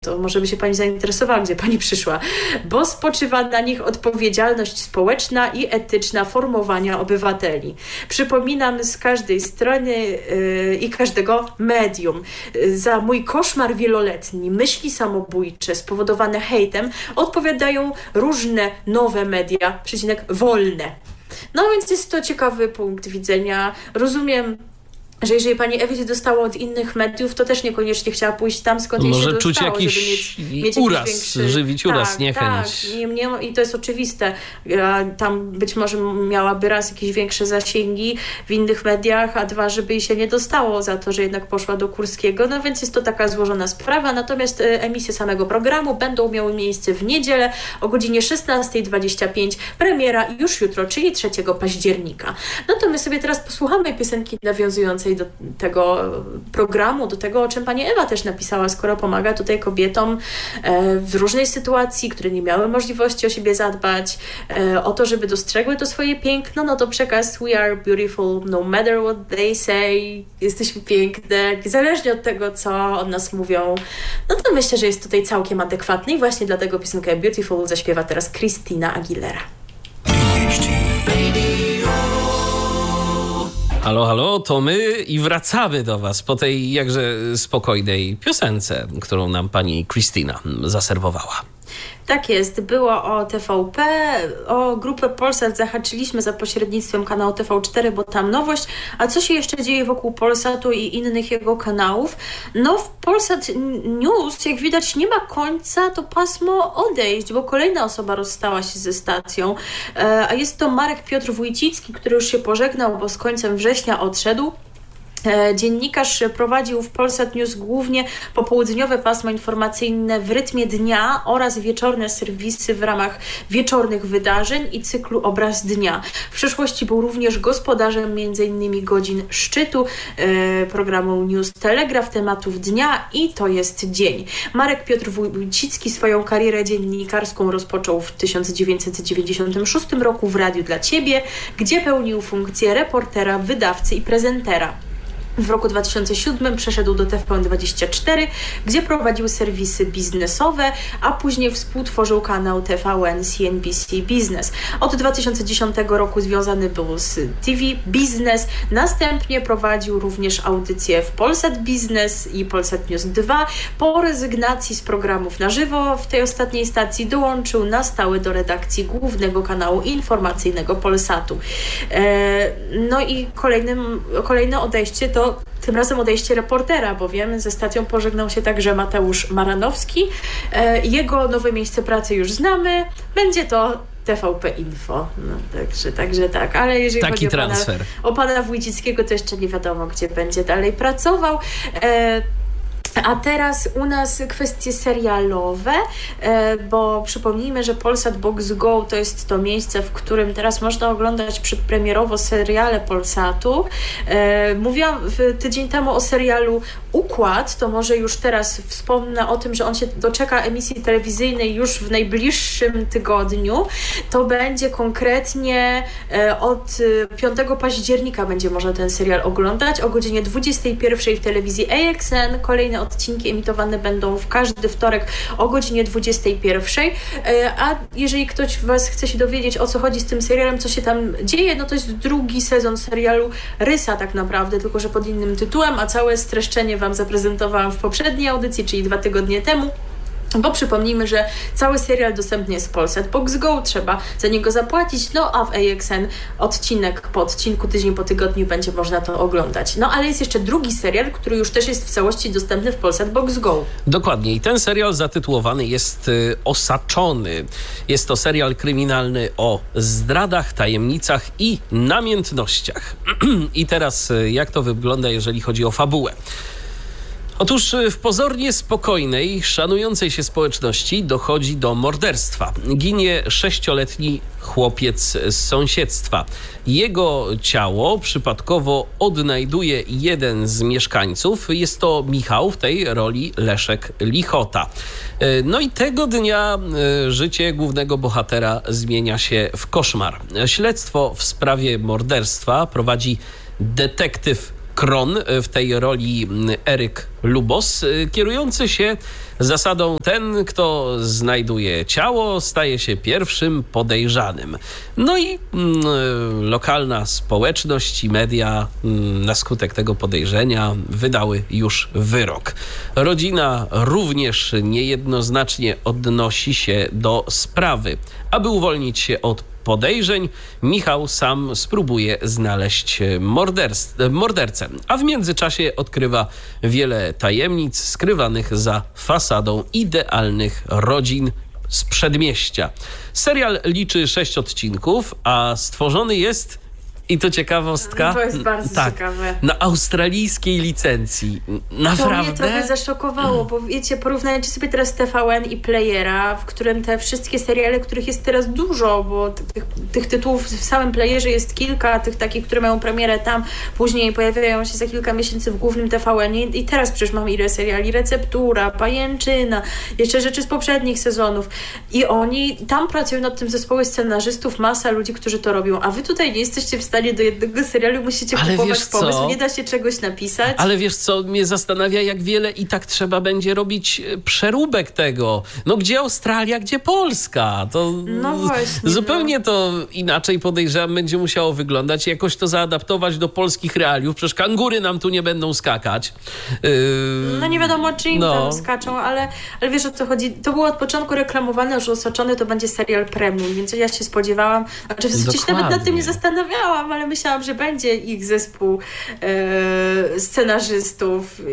to może by się pani zainteresowała, gdzie pani przyszła, bo spoczywa na nich odpowiedzialność społeczna i etyczna formowania obywateli. Przypominam z każdej strony i każdego medium. Za mój koszmar wieloletni, myśli samobójcze spowodowane hejtem odpowiadają różne nowe media, wolne. No więc jest to ciekawy punkt widzenia. Rozumiem, że jeżeli pani Ewie się dostało od innych mediów, to też niekoniecznie chciała pójść tam, skąd jej się dostało, czuć jakiś mieć uraz, większy... żywić uraz, niechęć. Tak, i to jest oczywiste. Tam być może miałaby raz jakieś większe zasięgi w innych mediach, a dwa, żeby jej się nie dostało za to, że jednak poszła do Kurskiego. No więc jest to taka złożona sprawa. Natomiast emisje samego programu będą miały miejsce w niedzielę o godzinie 16:25. Premiera już jutro, czyli 3 października. No to my sobie teraz posłuchamy piosenki nawiązującej do tego programu, do tego, o czym pani Ewa też napisała, skoro pomaga tutaj kobietom w różnej sytuacji, które nie miały możliwości o siebie zadbać, o to, żeby dostrzegły to swoje piękno, no to przekaz We are beautiful no matter what they say. Jesteśmy piękne, niezależnie od tego, co od nas mówią. No to myślę, że jest tutaj całkiem adekwatny i właśnie dlatego piosenkę Beautiful zaśpiewa teraz Christina Aguilera. Halo, halo, to my i wracamy do was po tej jakże spokojnej piosence, którą nam pani Christina zaserwowała. Tak jest, było o TVP, o grupę Polsat zahaczyliśmy za pośrednictwem kanału TV4, bo tam nowość. A co się jeszcze dzieje wokół Polsatu i innych jego kanałów? No w Polsat News, jak widać, nie ma końca, to pasmo odejść, bo kolejna osoba rozstała się ze stacją, a jest to Marek Piotr Wójcicki, który już się pożegnał, bo z końcem września odszedł. Dziennikarz prowadził w Polsat News głównie popołudniowe pasmo informacyjne w rytmie dnia oraz wieczorne serwisy w ramach wieczornych wydarzeń i cyklu Obraz Dnia. W przeszłości był również gospodarzem m.in. godzin szczytu programu News Telegraf, tematów dnia i To jest dzień. Marek Piotr Wójcicki swoją karierę dziennikarską rozpoczął w 1996 roku w Radiu dla Ciebie, gdzie pełnił funkcję reportera, wydawcy i prezentera. W roku 2007 przeszedł do TVN24, gdzie prowadził serwisy biznesowe, a później współtworzył kanał TVN CNBC Business. Od 2010 roku związany był z TV Business, następnie prowadził również audycje w Polsat Business i Polsat News 2. Po rezygnacji z programów na żywo w tej ostatniej stacji dołączył na stałe do redakcji głównego kanału informacyjnego Polsatu. No i kolejne odejście to tym razem odejście reportera, bowiem ze stacją pożegnał się także Mateusz Maranowski. Jego nowe miejsce pracy już znamy. Będzie to TVP Info. No, także tak. Ale jeżeli taki chodzi o pana Wójcickiego, to jeszcze nie wiadomo, gdzie będzie dalej pracował. A teraz u nas kwestie serialowe, bo przypomnijmy, że Polsat Box Go to jest to miejsce, w którym teraz można oglądać przedpremierowo seriale Polsatu. Mówiłam tydzień temu o serialu Układ, to może już teraz wspomnę o tym, że on się doczeka emisji telewizyjnej już w najbliższym tygodniu. To będzie konkretnie od 5 października będzie można ten serial oglądać o godzinie 21 w telewizji AXN. Kolejne odcinki emitowane będą w każdy wtorek o godzinie 21. A jeżeli ktoś was chce się dowiedzieć, o co chodzi z tym serialem, co się tam dzieje, no to jest drugi sezon serialu Rysa tak naprawdę, tylko że pod innym tytułem, a całe streszczenie wam zaprezentowałam w poprzedniej audycji, czyli 2 tygodnie temu. Bo przypomnijmy, że cały serial dostępny jest w Polsat Box Go, trzeba za niego zapłacić, no a w AXN odcinek po odcinku, tydzień po tygodniu będzie można to oglądać. No ale jest jeszcze drugi serial, który już też jest w całości dostępny w Polsat Box Go. Dokładnie i ten serial zatytułowany jest Osaczony. Jest to serial kryminalny o zdradach, tajemnicach i namiętnościach. I teraz jak to wygląda, jeżeli chodzi o fabułę? Otóż w pozornie spokojnej, szanującej się społeczności dochodzi do morderstwa. Ginie 6-letni chłopiec z sąsiedztwa. Jego ciało przypadkowo odnajduje jeden z mieszkańców. Jest to Michał, w tej roli Leszek Lichota. No i tego dnia życie głównego bohatera zmienia się w koszmar. Śledztwo w sprawie morderstwa prowadzi detektyw Kron, w tej roli Eryk Lubos, kierujący się Zasadą ten, kto znajduje ciało, staje się pierwszym podejrzanym. No i lokalna społeczność i media na skutek tego podejrzenia wydały już wyrok. Rodzina również niejednoznacznie odnosi się do sprawy. Aby uwolnić się od podejrzeń, Michał sam spróbuje znaleźć mordercę, a w międzyczasie odkrywa wiele tajemnic skrywanych za fasadą idealnych rodzin z przedmieścia. Serial liczy 6 odcinków, a stworzony jest, i to ciekawostka, to jest bardzo ciekawe, na australijskiej licencji. Naprawdę? To mnie trochę zaszokowało, bo wiecie, porównajcie sobie teraz TVN i Playera, w którym te wszystkie seriale, których jest teraz dużo, bo tych tytułów w samym Playerze jest kilka, tych takich, które mają premierę tam, później pojawiają się za kilka miesięcy w głównym TVN-ie i teraz przecież mam ile seriali, Receptura, Pajęczyna, jeszcze rzeczy z poprzednich sezonów i oni tam pracują nad tym zespoły scenarzystów, masa ludzi, którzy to robią, a wy tutaj nie jesteście w stanie do jednego serialu, musicie kupować pomysł, nie da się czegoś napisać. Ale wiesz co, mnie zastanawia, jak wiele i tak trzeba będzie robić przeróbek tego. No gdzie Australia, gdzie Polska? To no właśnie, zupełnie to inaczej, podejrzewam, będzie musiało wyglądać. Jakoś to zaadaptować do polskich realiów. Przecież kangury nam tu nie będą skakać. No nie wiadomo, czy im tam skaczą, ale wiesz, o co chodzi. To było od początku reklamowane, że Osaczony to będzie serial premium, więc ja się spodziewałam, znaczy w zasadzie się nawet nad tym nie zastanawiałam, ale myślałam, że będzie ich zespół scenarzystów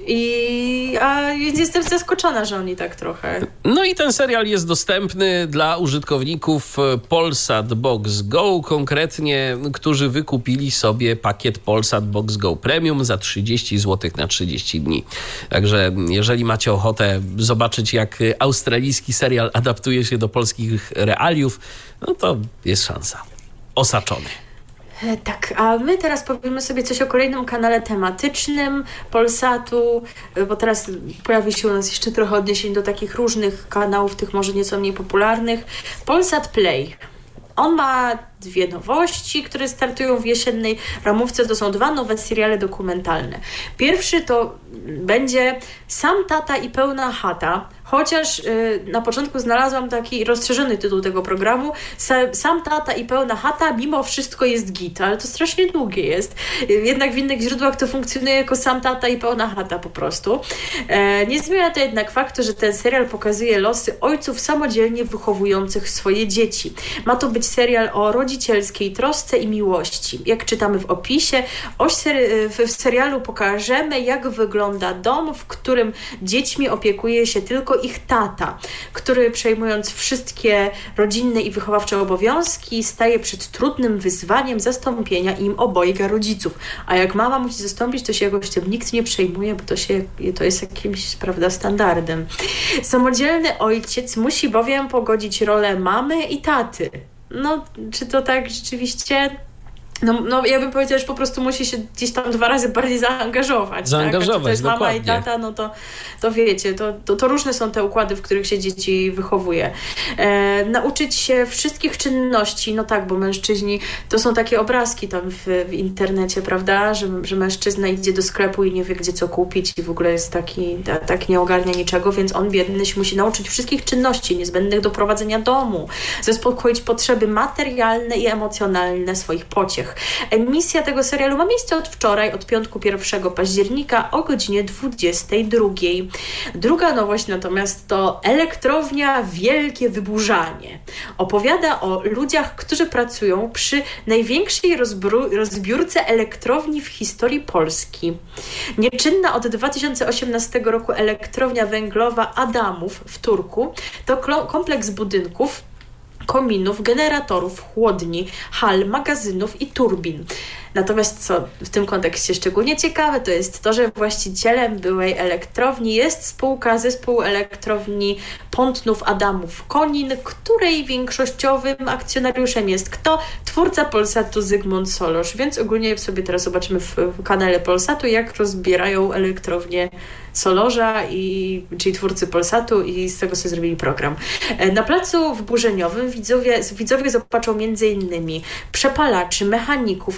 więc jestem zaskoczona, że oni tak trochę. No i ten serial jest dostępny dla użytkowników Polsat Box Go, konkretnie, którzy wykupili sobie pakiet Polsat Box Go Premium za 30 zł na 30 dni. Także jeżeli macie ochotę zobaczyć, jak australijski serial adaptuje się do polskich realiów, no to jest szansa. Osaczony. Tak, a my teraz powiemy sobie coś o kolejnym kanale tematycznym Polsatu, bo teraz pojawi się u nas jeszcze trochę odniesień do takich różnych kanałów, tych może nieco mniej popularnych. Polsat Play. On ma 2 nowości, które startują w jesiennej ramówce. To są 2 nowe seriale dokumentalne. Pierwszy to będzie Sam tata i pełna chata. Chociaż na początku znalazłam taki rozszerzony tytuł tego programu. Sam tata i pełna chata, mimo wszystko jest git, ale to strasznie długie jest. Jednak w innych źródłach to funkcjonuje jako Sam tata i pełna chata po prostu. Nie zmienia to jednak faktu, że ten serial pokazuje losy ojców samodzielnie wychowujących swoje dzieci. Ma to być serial o rodzicielskiej trosce i miłości. Jak czytamy w opisie, w serialu pokażemy, jak wygląda dom, w którym dziećmi opiekuje się tylko ich tata, który przejmując wszystkie rodzinne i wychowawcze obowiązki, staje przed trudnym wyzwaniem zastąpienia im obojga rodziców. A jak mama musi zastąpić, to się jakoś tym nikt nie przejmuje, bo to jest jakimś, prawda, standardem. Samodzielny ojciec musi bowiem pogodzić rolę mamy i taty. No, czy to tak rzeczywiście? No ja bym powiedziała, że po prostu musi się gdzieś tam 2 razy bardziej zaangażować. Tak? A to jest mama dokładnie. I tata, no to wiecie, to różne są te układy, w których się dzieci wychowuje. Nauczyć się wszystkich czynności, no tak, bo mężczyźni, to są takie obrazki tam w internecie, prawda, że mężczyzna idzie do sklepu i nie wie, gdzie co kupić i w ogóle jest tak nie ogarnia niczego, więc on biedny się musi nauczyć wszystkich czynności niezbędnych do prowadzenia domu, zaspokoić potrzeby materialne i emocjonalne swoich pociech. Emisja tego serialu ma miejsce od wczoraj, od piątku 1 października o godzinie 22. Druga nowość natomiast to Elektrownia Wielkie Wyburzanie. Opowiada o ludziach, którzy pracują przy największej rozbiórce elektrowni w historii Polski. Nieczynna od 2018 roku elektrownia węglowa Adamów w Turku to kompleks budynków, kominów, generatorów, chłodni, hal, magazynów i turbin. Natomiast co w tym kontekście szczególnie ciekawe, to jest to, że właścicielem byłej elektrowni jest zespół elektrowni Pątnów-Adamów-Konin, której większościowym akcjonariuszem jest kto? Twórca Polsatu Zygmunt Solorz. Więc ogólnie sobie teraz zobaczymy w kanale Polsatu, jak rozbierają elektrownię Solorza, czyli twórcy Polsatu, i z tego sobie zrobili program. Na placu wyburzeniowym widzowie zobaczą m.in. przepalaczy, mechaników, operatorów,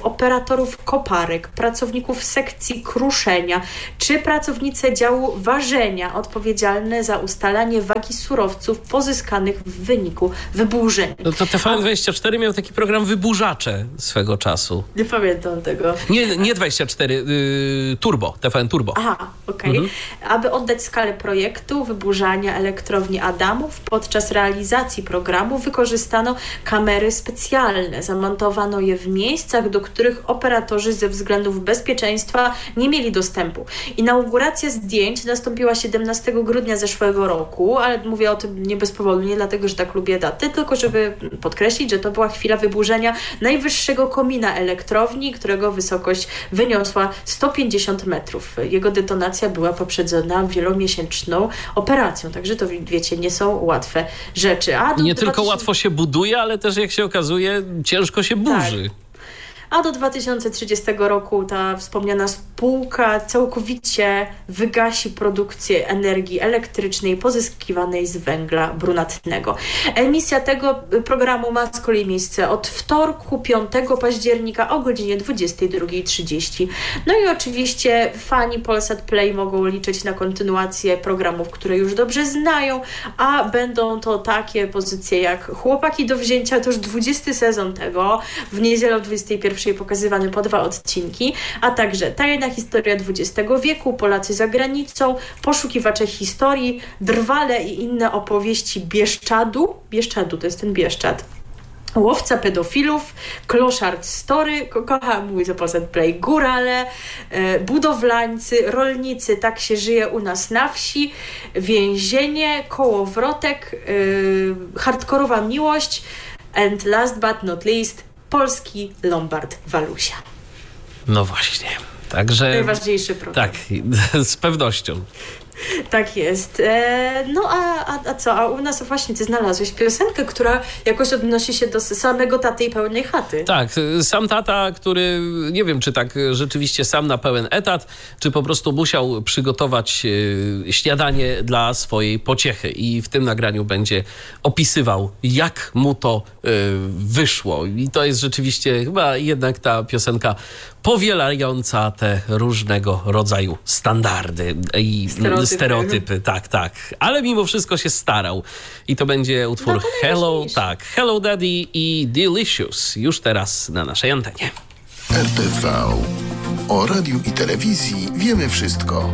operatorów koparek, pracowników sekcji kruszenia, czy pracownice działu ważenia odpowiedzialne za ustalanie wagi surowców pozyskanych w wyniku wyburzeń. No to TVN24 miał taki program Wyburzacze swego czasu. Nie pamiętam tego. Nie 24, Turbo, TVN Turbo. Aha, okej. Aby oddać skalę projektu wyburzania elektrowni Adamów, podczas realizacji programu wykorzystano kamery specjalne. Zamontowano je w miejscach, do których operatorzy ze względów bezpieczeństwa nie mieli dostępu. Inauguracja zdjęć nastąpiła 17 grudnia zeszłego roku, ale mówię o tym nie bez powodu, nie dlatego, że tak lubię daty, tylko żeby podkreślić, że to była chwila wyburzenia najwyższego komina elektrowni, którego wysokość wyniosła 150 metrów. Jego detonacja była poprzedzona wielomiesięczną operacją, także to wiecie, nie są łatwe rzeczy. Nie tylko łatwo się buduje, ale też jak się okazuje, ciężko się burzy. Tak. A do 2030 roku ta wspomniana spółka całkowicie wygasi produkcję energii elektrycznej pozyskiwanej z węgla brunatnego. Emisja tego programu ma z kolei miejsce od wtorku 5 października o godzinie 22:30. No i oczywiście fani Polsat Play mogą liczyć na kontynuację programów, które już dobrze znają, a będą to takie pozycje jak Chłopaki do wzięcia, to już 20 sezon tego, w niedzielę o 21 pokazywany po 2 odcinki, a także Tajna historia XX wieku, Polacy za granicą, Poszukiwacze historii, Drwale i inne opowieści Bieszczadu to jest ten Bieszczad, Łowca pedofilów, Kloszard Story, kocham mój Polsat Play, Górale, Budowlańcy, Rolnicy, tak się żyje u nas na wsi, Więzienie, Kołowrotek, Hardkorowa miłość and last but not least Polski Lombard Walusia. No właśnie. Także najważniejszy program. Tak, z pewnością. Tak jest. No a co? A u nas właśnie ty znalazłeś piosenkę, która jakoś odnosi się do samego taty i pełnej chaty. Tak, sam tata, który nie wiem, czy tak rzeczywiście sam na pełen etat, czy po prostu musiał przygotować śniadanie dla swojej pociechy i w tym nagraniu będzie opisywał, jak mu to wyszło. I to jest rzeczywiście chyba jednak ta piosenka powielająca te różnego rodzaju standardy i stereotypy. Tak. Ale mimo wszystko się starał. I to będzie utwór Hello Daddy i Delicious już teraz na naszej antenie. RTV. O radiu i telewizji wiemy wszystko.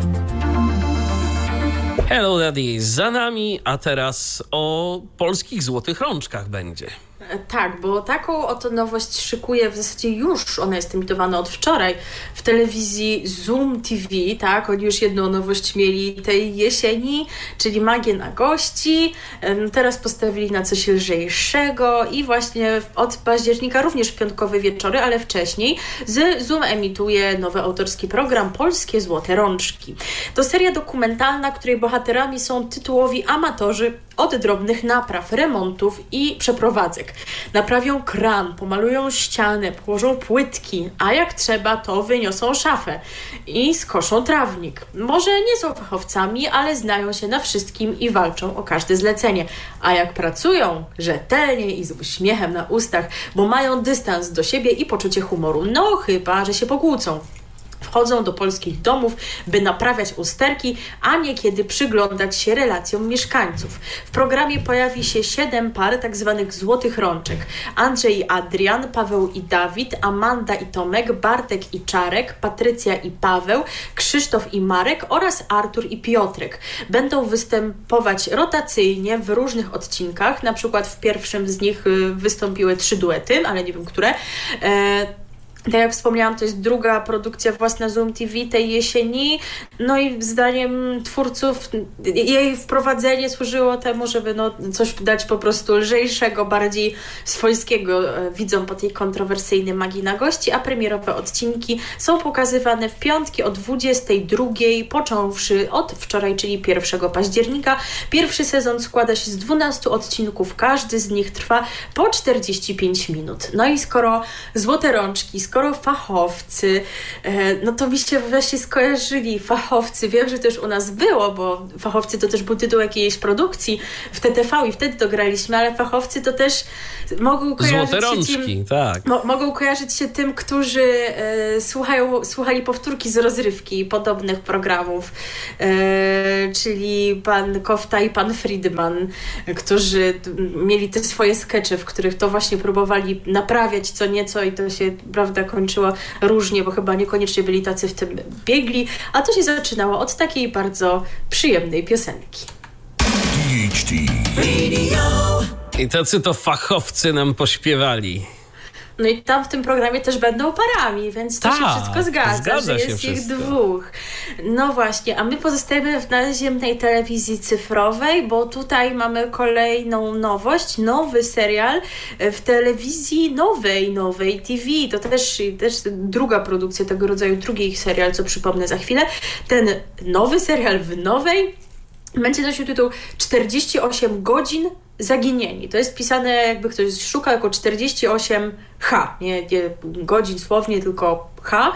Hello Daddy za nami, a teraz o polskich złotych rączkach będzie. Tak, bo taką oto nowość szykuje w zasadzie już, ona jest emitowana od wczoraj w telewizji Zoom TV, tak, oni już jedną nowość mieli tej jesieni, czyli Magię na gości, teraz postawili na coś lżejszego i właśnie od października również w piątkowe wieczory, ale wcześniej Zoom emituje nowy autorski program Polskie Złote Rączki. To seria dokumentalna, której bohaterami są tytułowi amatorzy od drobnych napraw, remontów i przeprowadzek. Naprawią kran, pomalują ścianę, położą płytki, a jak trzeba, to wyniosą szafę i skoszą trawnik. Może nie są fachowcami, ale znają się na wszystkim i walczą o każde zlecenie. A jak pracują, rzetelnie i z uśmiechem na ustach, bo mają dystans do siebie i poczucie humoru. No chyba, że się pokłócą. Wchodzą do polskich domów, by naprawiać usterki, a niekiedy przyglądać się relacjom mieszkańców. W programie pojawi się 7 par tak zwanych złotych rączek. Andrzej i Adrian, Paweł i Dawid, Amanda i Tomek, Bartek i Czarek, Patrycja i Paweł, Krzysztof i Marek oraz Artur i Piotrek. Będą występować rotacyjnie w różnych odcinkach, na przykład w pierwszym z nich wystąpiły 3 duety, ale nie wiem które. Tak jak wspomniałam, to jest druga produkcja własna Zoom TV tej jesieni, no i zdaniem twórców jej wprowadzenie służyło temu, żeby coś dać po prostu lżejszego, bardziej swojskiego widzom po tej kontrowersyjnej Magii na gości, a premierowe odcinki są pokazywane w piątki o 22:00, począwszy od wczoraj, czyli 1 października. Pierwszy sezon składa się z 12 odcinków, każdy z nich trwa po 45 minut. No i skoro Złote Rączki skoro fachowcy, no to mi się właśnie skojarzyli fachowcy. Wiem, że to już u nas było, bo fachowcy to też był tytuł jakiejś produkcji w TTV i wtedy to graliśmy, ale fachowcy to też mogą kojarzyć Złote rączki, tak. Mogą kojarzyć się tym, którzy słuchali powtórki z rozrywki i podobnych programów, czyli pan Kofta i pan Friedman, którzy mieli te swoje skecze, w których to właśnie próbowali naprawiać co nieco i to się, prawda, kończyło różnie, bo chyba niekoniecznie byli tacy w tym biegli, a to się zaczynało od takiej bardzo przyjemnej piosenki. DHT I tacy to fachowcy nam pośpiewali. No i tam w tym programie też będą parami, więc to się wszystko zgadza, że jest się ich wszystko. dwóch. No właśnie, a my pozostajemy w naziemnej telewizji cyfrowej, bo tutaj mamy kolejną nowość, nowy serial w telewizji nowej TV. To też druga produkcja tego rodzaju, drugi ich serial, co przypomnę za chwilę. Ten nowy serial w nowej będzie nosił tytuł 48 godzin zaginieni. To jest pisane, jakby ktoś szuka, jako 48H. Nie godzin słownie, tylko H.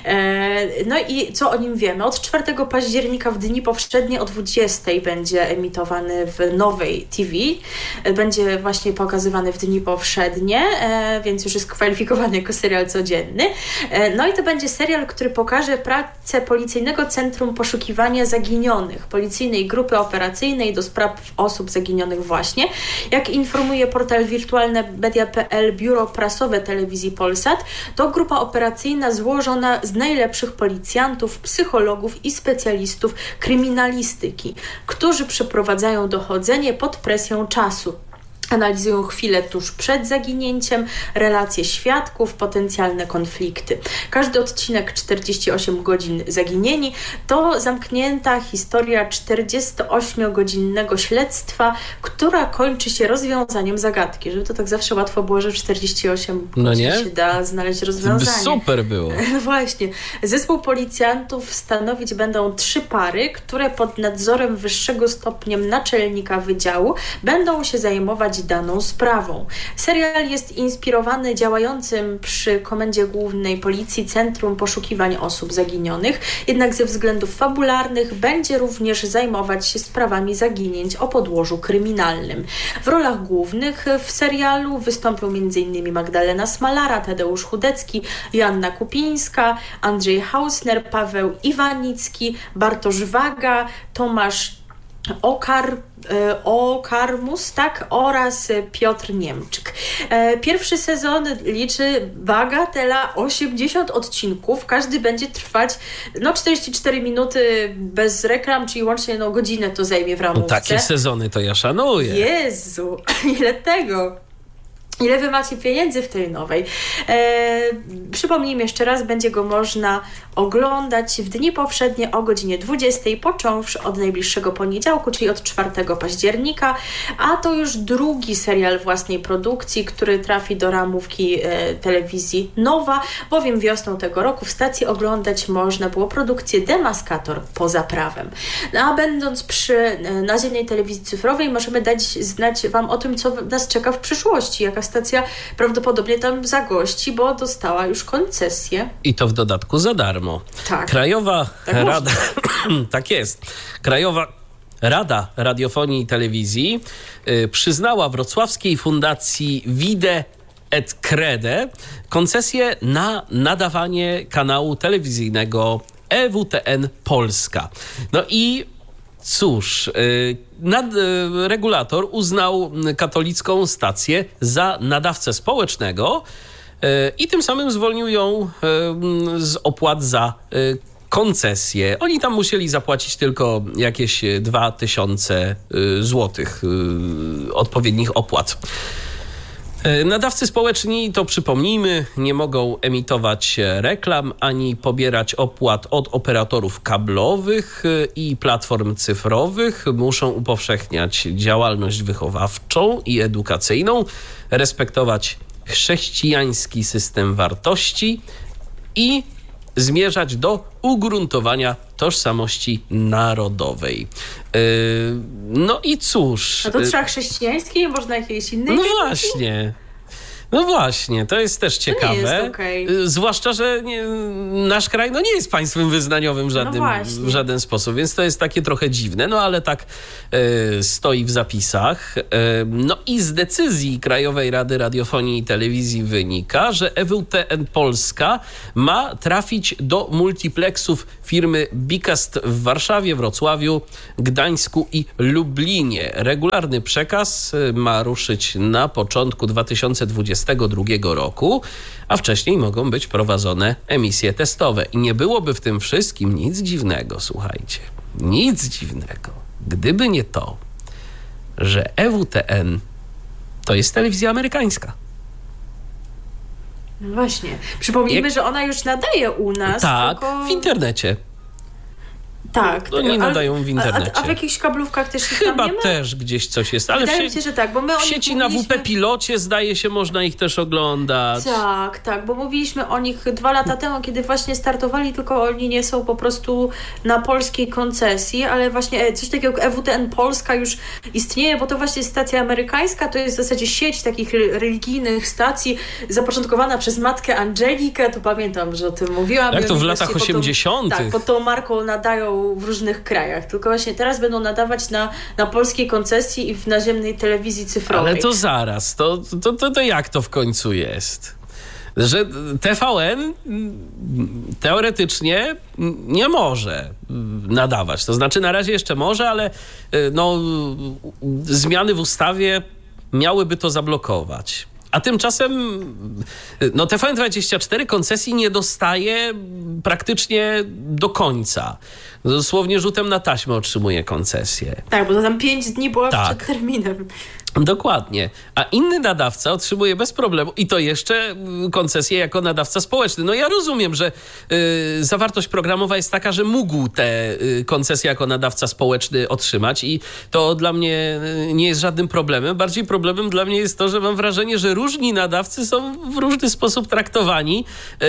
No i co o nim wiemy? Od 4 października w dni powszednie o 20 będzie emitowany w nowej TV. Będzie właśnie pokazywany w dni powszednie, więc już jest kwalifikowany jako serial codzienny. No i to będzie serial, który pokaże pracę Policyjnego Centrum Poszukiwania Zaginionych, policyjnej grupy operacyjnej do spraw osób zaginionych właśnie. Jak informuje portal wirtualnemedia.pl Biuro Prasowe Telewizji Polsat, to grupa operacyjna złożona z najlepszych policjantów, psychologów i specjalistów kryminalistyki, którzy przeprowadzają dochodzenie pod presją czasu. Analizują chwilę tuż przed zaginięciem, relacje świadków, potencjalne konflikty. Każdy odcinek 48 godzin zaginieni to zamknięta historia 48-godzinnego śledztwa, która kończy się rozwiązaniem zagadki. Żeby to tak zawsze łatwo było, że w 48 godzin się da znaleźć rozwiązanie. Super było. Właśnie. Zespół policjantów stanowić będą 3 pary, które pod nadzorem wyższego stopniem naczelnika wydziału będą się zajmować daną sprawą. Serial jest inspirowany działającym przy Komendzie Głównej Policji Centrum Poszukiwań Osób Zaginionych, jednak ze względów fabularnych będzie również zajmować się sprawami zaginięć o podłożu kryminalnym. W rolach głównych w serialu wystąpią m.in. Magdalena Smalara, Tadeusz Chudecki, Joanna Kupińska, Andrzej Hausner, Paweł Iwanicki, Bartosz Waga, Tomasz Okarmus, tak, oraz Piotr Niemczyk. Pierwszy sezon liczy bagatela 80 odcinków. Każdy będzie trwać 44 minuty bez reklam, czyli łącznie godzinę to zajmie w ramówce. Takie sezony to ja szanuję. Jezu, ile tego! Ile wy macie pieniędzy w tej nowej? Przypomnijmy jeszcze raz, będzie go można oglądać w dni powszednie o godzinie 20, począwszy od najbliższego poniedziałku, czyli od 4 października, a to już drugi serial własnej produkcji, który trafi do ramówki telewizji Nowa, bowiem wiosną tego roku w stacji oglądać można było produkcję Demaskator poza prawem. No, a będąc przy naziemnej telewizji cyfrowej, możemy dać znać wam o tym, co nas czeka w przyszłości, jaka stacja prawdopodobnie tam zagości, bo dostała już koncesję. I to w dodatku za darmo. Tak. Krajowa tak Rada... tak jest. Krajowa Rada Radiofonii i Telewizji przyznała wrocławskiej fundacji Vide et Crede koncesję na nadawanie kanału telewizyjnego EWTN Polska. No i cóż, regulator uznał katolicką stację za nadawcę społecznego i tym samym zwolnił ją z opłat za koncesję. Oni tam musieli zapłacić tylko jakieś 2000 złotych odpowiednich opłat. Nadawcy społeczni, to przypomnijmy, nie mogą emitować reklam ani pobierać opłat od operatorów kablowych i platform cyfrowych. Muszą upowszechniać działalność wychowawczą i edukacyjną, respektować chrześcijański system wartości i zmierzać do ugruntowania tożsamości narodowej. No i cóż... No to trzeba chrześcijańskiej, można jakiejś innej? No właśnie. No właśnie, to jest też ciekawe. To nie jest okej. Zwłaszcza, że nasz kraj nie jest państwem wyznaniowym w żaden sposób, więc to jest takie trochę dziwne, ale tak stoi w zapisach. No i z decyzji Krajowej Rady Radiofonii i Telewizji wynika, że EWTN Polska ma trafić do multiplexów firmy Bicast w Warszawie, Wrocławiu, Gdańsku i Lublinie. Regularny przekaz ma ruszyć na początku 2022 roku, a wcześniej mogą być prowadzone emisje testowe. I nie byłoby w tym wszystkim nic dziwnego, słuchajcie. Nic dziwnego, gdyby nie to, że EWTN to jest telewizja amerykańska. No właśnie. Przypomnijmy, że ona już nadaje u nas. Tak, tylko... w internecie. Tak. Oni nadają w internecie. A w jakichś kablówkach też ich Chyba tam nie ma? też gdzieś coś jest. Ale wydaje mi się, że tak, bo my w sieci na WP Pilocie zdaje się można ich też oglądać. Tak, bo mówiliśmy o nich 2 lata temu, kiedy właśnie startowali, tylko oni nie są po prostu na polskiej koncesji, ale właśnie coś takiego jak EWTN Polska już istnieje, bo to właśnie jest stacja amerykańska, to jest w zasadzie sieć takich religijnych stacji zapoczątkowana przez matkę Angelikę, to pamiętam, że o tym mówiłam. Jak to w latach 80. Tak, pod tą marką nadają w różnych krajach, tylko właśnie teraz będą nadawać na polskiej koncesji i w naziemnej telewizji cyfrowej. Ale to zaraz, to jak to w końcu jest? Że TVN teoretycznie nie może nadawać. To znaczy na razie jeszcze może, ale zmiany w ustawie miałyby to zablokować. A tymczasem TVN24 koncesji nie dostaje praktycznie do końca. Dosłownie rzutem na taśmę otrzymuje koncesję. Tak, bo to tam 5 dni było przed terminem. Dokładnie. A inny nadawca otrzymuje bez problemu i to jeszcze koncesję jako nadawca społeczny. No ja rozumiem, że zawartość programowa jest taka, że mógł tę koncesję jako nadawca społeczny otrzymać i to dla mnie nie jest żadnym problemem. Bardziej problemem dla mnie jest to, że mam wrażenie, że różni nadawcy są w różny sposób traktowani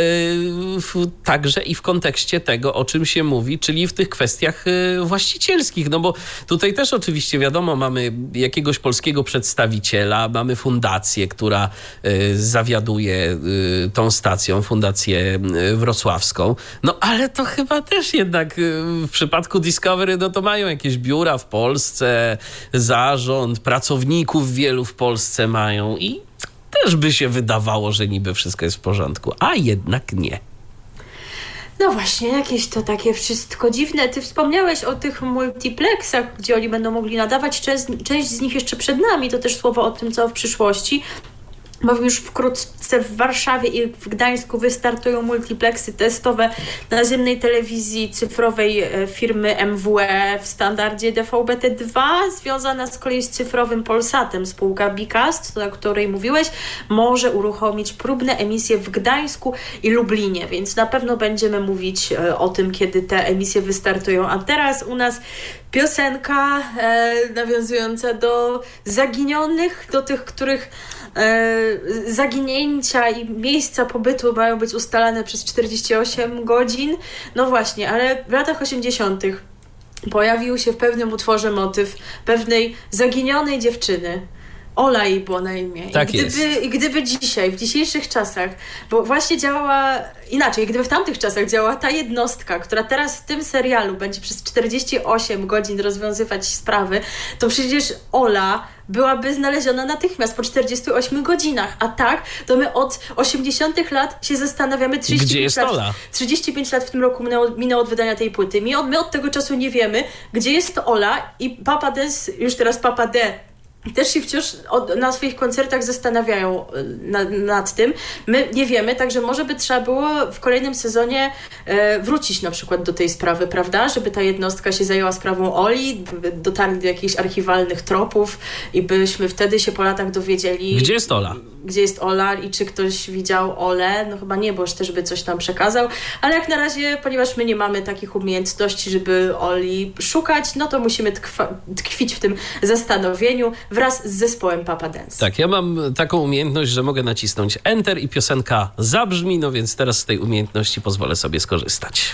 także i w kontekście tego, o czym się mówi, czyli w tych kwestiach właścicielskich. No bo tutaj też oczywiście wiadomo, mamy jakiegoś polskiego przedstawiciela, mamy fundację, która zawiaduje tą stacją, fundację wrocławską. No ale to chyba też jednak w przypadku Discovery, to mają jakieś biura w Polsce, zarząd, pracowników wielu w Polsce mają i też by się wydawało, że niby wszystko jest w porządku, a jednak nie. No właśnie, jakieś to takie wszystko dziwne. Ty wspomniałeś o tych multiplexach, gdzie oni będą mogli nadawać. Część z nich jeszcze przed nami, to też słowo o tym, co w przyszłości. Bo już wkrótce w Warszawie i w Gdańsku wystartują multiplexy testowe naziemnej telewizji cyfrowej firmy MWE w standardzie DVB-T2, związana z kolei z cyfrowym Polsatem. Spółka Bicast, o której mówiłeś, może uruchomić próbne emisje w Gdańsku i Lublinie, więc na pewno będziemy mówić o tym, kiedy te emisje wystartują. A teraz u nas piosenka nawiązująca do zaginionych, do tych, których zaginięcia i miejsca pobytu mają być ustalane przez 48 godzin. No właśnie, ale w latach 80. pojawił się w pewnym utworze motyw pewnej zaginionej dziewczyny. Ola jej było na imię. Tak I gdyby dzisiaj, w dzisiejszych czasach, bo właśnie działała inaczej, gdyby w tamtych czasach działała ta jednostka, która teraz w tym serialu będzie przez 48 godzin rozwiązywać sprawy, to przecież Ola byłaby znaleziona natychmiast po 48 godzinach. A tak, to my od 80 lat się zastanawiamy. Gdzie jest Ola? 35 lat w tym roku minęło od wydania tej płyty. My od tego czasu nie wiemy, gdzie jest Ola i Papa Dance, już teraz Papa D, też się wciąż na swoich koncertach zastanawiają nad tym. My nie wiemy, także może by trzeba było w kolejnym sezonie wrócić na przykład do tej sprawy, prawda? Żeby ta jednostka się zajęła sprawą Oli, dotarli do jakichś archiwalnych tropów i byśmy wtedy się po latach dowiedzieli... Gdzie jest Ola? Gdzie jest Ola i czy ktoś widział Olę? No chyba nie, bo już też by coś tam przekazał. Ale jak na razie, ponieważ my nie mamy takich umiejętności, żeby Oli szukać, no to musimy tkwić w tym zastanowieniu wraz z zespołem Papa Dance. Tak, ja mam taką umiejętność, że mogę nacisnąć Enter i piosenka zabrzmi, no więc teraz z tej umiejętności pozwolę sobie skorzystać.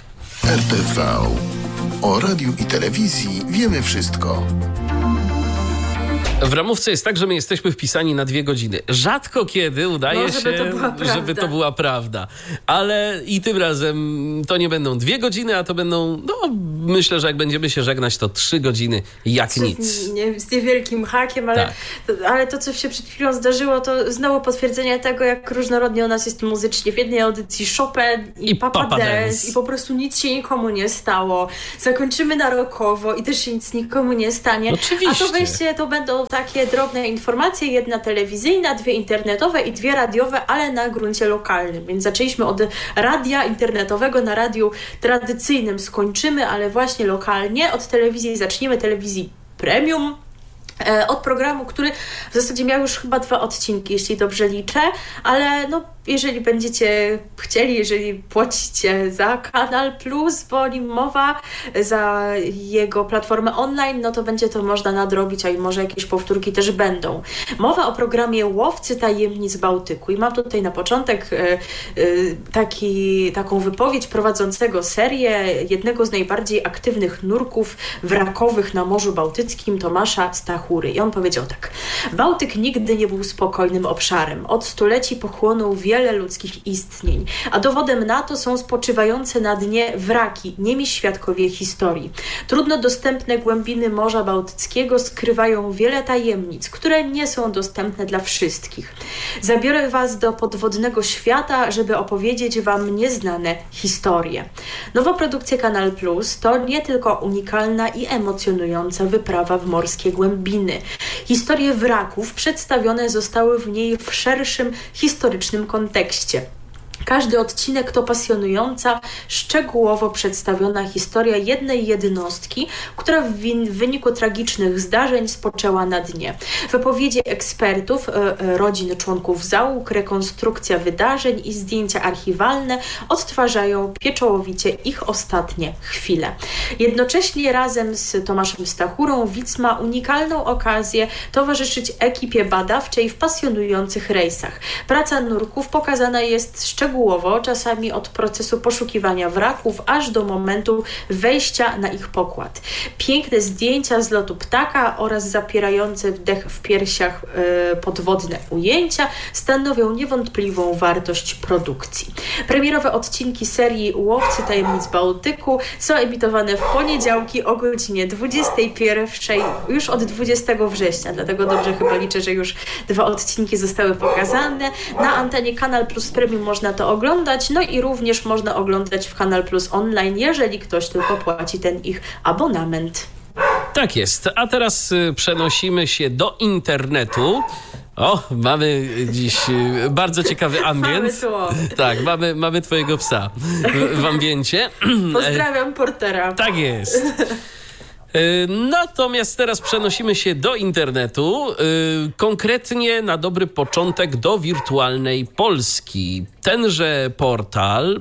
RTV. O radiu i telewizji wiemy wszystko. W ramówce jest tak, że my jesteśmy wpisani na 2 godziny. Rzadko kiedy udaje się, żeby to była prawda. Ale i tym razem to nie będą 2 godziny, a to będą, myślę, że jak będziemy się żegnać, to 3 godziny jak nic. Z niewielkim hakiem, ale to, co się przed chwilą zdarzyło, to znowu potwierdzenie tego, jak różnorodnie u nas jest muzycznie. W jednej audycji Chopin i Papa Dance i po prostu nic się nikomu nie stało. Zakończymy na rockowo i też się nic nikomu nie stanie. Oczywiście. A to wejście to będą takie drobne informacje, 1 telewizyjna, 2 internetowe i 2 radiowe, ale na gruncie lokalnym. Więc zaczęliśmy od radia internetowego, na radiu tradycyjnym skończymy, ale właśnie lokalnie. Od telewizji zaczniemy, telewizji premium. Od programu, który w zasadzie miał już chyba 2 odcinki, jeśli dobrze liczę, ale jeżeli będziecie chcieli, jeżeli płacicie za Kanal Plus, bo o nim mowa, za jego platformę online, to będzie to można nadrobić, a i może jakieś powtórki też będą. Mowa o programie Łowcy Tajemnic Bałtyku i mam tutaj na początek taką wypowiedź prowadzącego serię jednego z najbardziej aktywnych nurków wrakowych na Morzu Bałtyckim, Tomasza Stachury. I on powiedział tak: Bałtyk nigdy nie był spokojnym obszarem. Od stuleci pochłonął wiele ludzkich istnień, a dowodem na to są spoczywające na dnie wraki, niemi świadkowie historii. Trudno dostępne głębiny Morza Bałtyckiego skrywają wiele tajemnic, które nie są dostępne dla wszystkich. Zabiorę was do podwodnego świata, żeby opowiedzieć wam nieznane historie. Nowa produkcja Kanal Plus to nie tylko unikalna i emocjonująca wyprawa w morskie głębiny. Historie wraków przedstawione zostały w niej w szerszym historycznym kontekście. Każdy odcinek to pasjonująca, szczegółowo przedstawiona historia jednej jednostki, która w wyniku tragicznych zdarzeń spoczęła na dnie. Wypowiedzi ekspertów, rodzin członków załóg, rekonstrukcja wydarzeń i zdjęcia archiwalne odtwarzają pieczołowicie ich ostatnie chwile. Jednocześnie razem z Tomaszem Stachurą widz ma unikalną okazję towarzyszyć ekipie badawczej w pasjonujących rejsach. Praca nurków pokazana jest szczegółowo, czasami od procesu poszukiwania wraków, aż do momentu wejścia na ich pokład. Piękne zdjęcia z lotu ptaka oraz zapierające wdech w piersiach podwodne ujęcia stanowią niewątpliwą wartość produkcji. Premierowe odcinki serii Łowcy Tajemnic Bałtyku są emitowane w poniedziałki o godzinie 21, już od 20 września, dlatego dobrze chyba liczę, że już 2 odcinki zostały pokazane. Na antenie Kanal Plus Premium można to oglądać, i również można oglądać w Kanal Plus Online, jeżeli ktoś tylko płaci ten ich abonament. Tak jest. A teraz przenosimy się do internetu. Mamy dziś bardzo ciekawy ambient. Tak, mamy twojego psa w ambiencie. Pozdrawiam portera. Tak jest. Natomiast teraz przenosimy się do internetu, konkretnie na dobry początek do Wirtualnej Polski. Tenże portal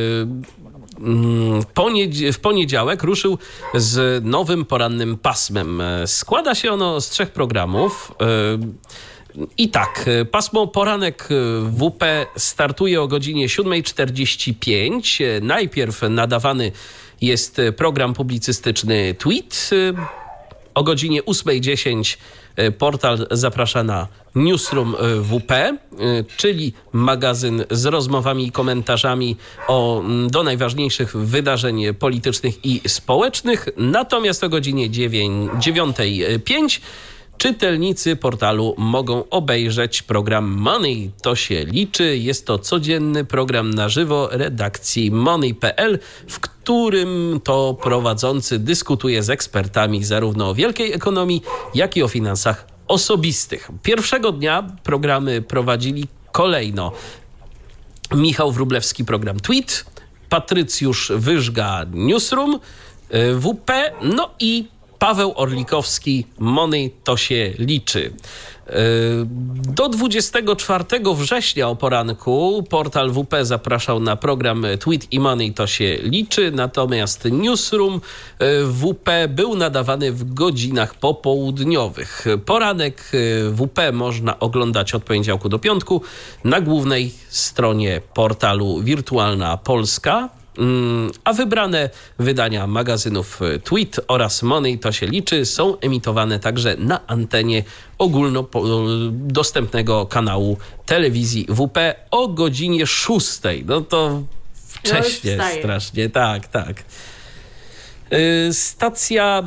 w poniedziałek ruszył z nowym porannym pasmem. Składa się ono z 3 programów. I tak, pasmo Poranek WP startuje o godzinie 7:45. Najpierw nadawany jest program publicystyczny Tweet. O godzinie 8:10 portal zaprasza na Newsroom WP, czyli magazyn z rozmowami i komentarzami do najważniejszych wydarzeń politycznych i społecznych. Natomiast o godzinie 9:05 czytelnicy portalu mogą obejrzeć program Money to się liczy. Jest to codzienny program na żywo redakcji Money.pl, w którym to prowadzący dyskutuje z ekspertami zarówno o wielkiej ekonomii, jak i o finansach osobistych. Pierwszego dnia programy prowadzili kolejno Michał Wróblewski, program Tweet, Patrycjusz Wyżga, Newsroom WP, i Paweł Orlikowski, Money to się liczy. Do 24 września o poranku portal WP zapraszał na program Tweet i Money to się liczy, natomiast Newsroom WP był nadawany w godzinach popołudniowych. Poranek WP można oglądać od poniedziałku do piątku na głównej stronie portalu Wirtualna Polska. a wybrane wydania magazynów Tweet oraz Money to się liczy są emitowane także na antenie ogólnodostępnego kanału telewizji WP o godzinie 6. No to wcześnie strasznie, tak. Stacja